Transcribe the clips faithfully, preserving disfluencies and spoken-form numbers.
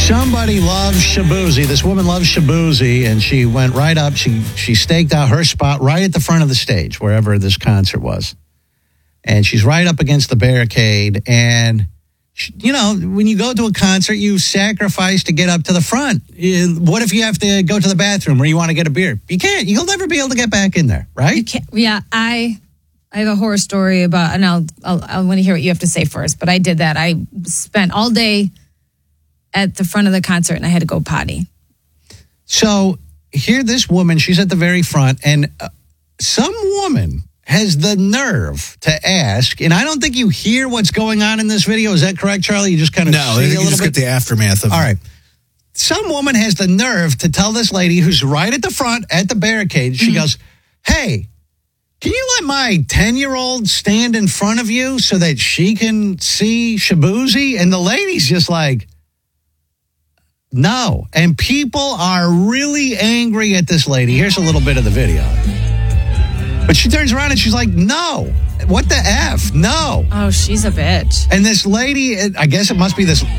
Somebody loves Shaboozey. This woman loves Shaboozey, and she went right up. She she staked out her spot right at the front of the stage, wherever this concert was. And she's right up against the barricade. And, she, you know, when you go to a concert, you sacrifice to get up to the front. What if you have to go to the bathroom or you want to get a beer? You can't. You'll never be able to get back in there, right? You can't, yeah, I... I have a horror story about, and I'll, I'll, I want to hear what you have to say first, but I did that. I spent all day at the front of the concert and I had to go potty. So here, this woman, she's at the very front, and uh, some woman has the nerve to ask, and I don't think you hear what's going on in this video. Is that correct, Charlie? You just kind of no, see I a think little you just bit? get the aftermath of All right. Some woman has the nerve to tell this lady who's right at the front at the barricade, she mm-hmm. goes, hey, can you let my ten-year-old stand in front of you so that she can see Shaboozey? And the lady's just like, no. And people are really angry at this lady. Here's a little bit of the video. But she turns around and she's like, no. What the F? No. Oh, she's a bitch. And this lady, I guess it must be this...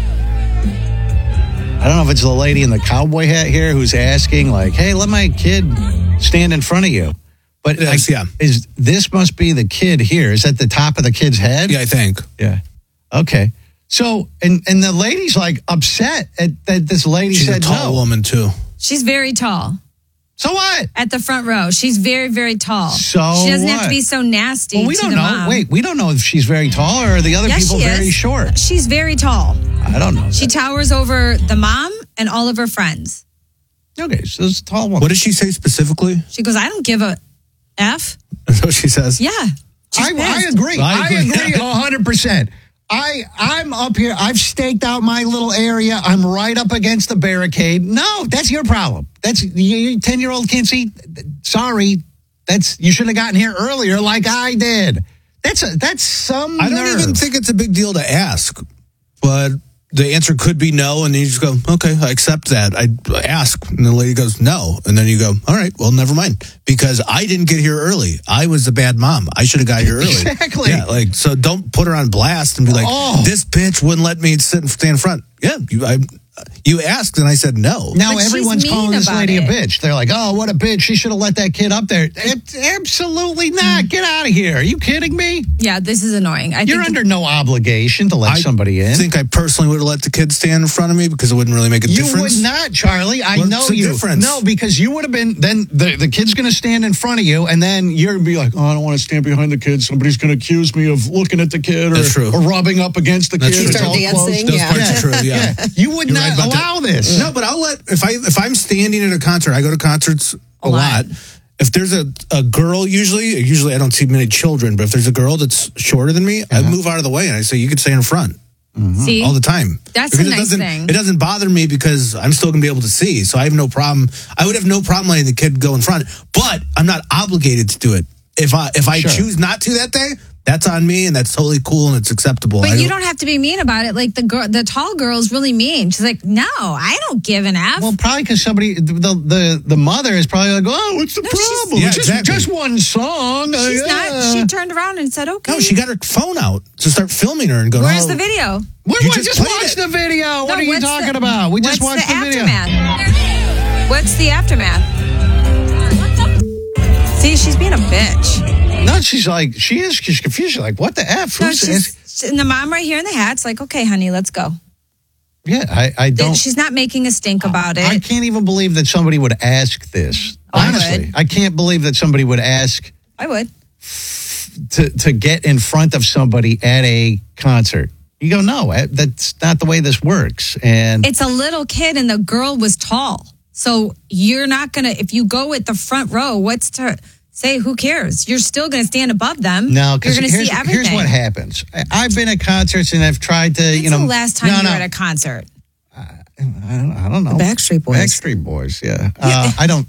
I don't know if it's the lady in the cowboy hat here who's asking, like, hey, let my kid stand in front of you. But yes, I, yeah. is this must be the kid here? Is that the top of the kid's head? Yeah, I think. Yeah. Okay. So, and and the lady's like upset at that this lady She's said a tall no. woman too. She's very tall. So what? At the front row. She's very, very tall. So she doesn't what? have to be so nasty Well, we to don't the know. mom. Wait, we don't know if she's very tall or are the other yes, people she very is. short. She's very tall. I don't know. She that. towers over the mom and all of her friends. Okay, so it's a tall woman. What does she say specifically? She goes, I don't give a F. That's what she says. Yeah. I, I agree. I I agree. agree one hundred percent. I, I'm up here. I've staked out my little area. I'm right up against the barricade. No, that's your problem. That's your ten-year-old can't see. Sorry. That's you should have gotten here earlier like I did. That's a, that's some I don't nerve. even think it's a big deal to ask, but the answer could be no, and then you just go, okay, I accept that. I ask, and the lady goes, no. And then you go, all right, well, never mind. Because I didn't get here early. I was a bad mom. I should have got here early. Exactly. Yeah, like, so don't put her on blast and be like, Oh. this bitch wouldn't let me sit and stand in front. Yeah, you, I, you asked, and I said no. Now But she's everyone's mean calling this about lady it. a bitch. They're like, oh, what a bitch. She should have let that kid up there. It, absolutely not. Get out of here. Are you kidding me? Yeah, this is annoying. I You're think under no obligation to let I somebody in. I think I personally would have let the kid stand in front of me because it wouldn't really make a You difference. would not, Charlie. I What's know the you. difference? No, because you would have been, then the, the kid's going to stand in front of you, and then you're going to be like, oh, I don't want to stand behind the kid. Somebody's going to accuse me of looking at the kid or, That's true. or rubbing up against the That's kid. true. It's Start all dancing, closed. Those yeah. parts are true, yeah. Yeah. You would You're not right about that. allow this. No, but I'll let if I if I'm standing at a concert, I go to concerts a, A lot. lot. If there's a, a girl, usually usually I don't see many children, but if there's a girl that's shorter than me, I move out of the way and I say you could stay in front See, all the time. That's Because a it nice doesn't, thing. It doesn't bother me because I'm still gonna be able to see, so I have no problem. I would have no problem letting the kid go in front, but I'm not obligated to do it. If I if I Sure. choose not to that day, that's on me, and that's totally cool and it's acceptable. But I you don't have to be mean about it. Like the girl, the tall girl's really mean. She's like, no, I don't give an F. Well, probably because somebody, the, the the mother is probably like, oh, what's the No, she's- problem? Yeah, It's just, exactly. just one song. Uh, She's yeah. not. She turned around and said, okay. No, she got her phone out to start filming her and go. Where's oh, the video? We You we just just, played watched it. the video. What No, are you what's talking the- about? We just what's watched the, the, video. aftermath? What's the aftermath? See, she's being a bitch. No, she's like, she is, she's confused. She's like, what the F? No, Who's she's, this? and the mom right here in the hat's like, okay, honey, let's go. Yeah, I, I don't. She's not making a stink about it. I can't even believe that somebody would ask this. Oh, I Honestly, would. I can't believe that somebody would ask I would. to, to get in front of somebody at a concert. You go, no, eh, that's not the way this works. And It's a little kid and the girl was tall. So you're not going to, if you go at the front row, what's to say, who cares? You're still going to stand above them. no, You're because going to here's, see everything. here's what happens. I- I've been at concerts and I've tried to, When's you know. the last time no, you no, were at a concert? I don't, I don't know. The Backstreet Boys. Backstreet Boys, yeah. Uh, I don't.